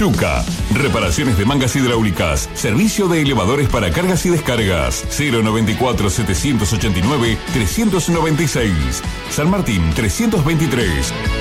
Yuca. Reparaciones de mangas hidráulicas. Servicio de elevadores para cargas y descargas. 094-789-396. San Martín 323.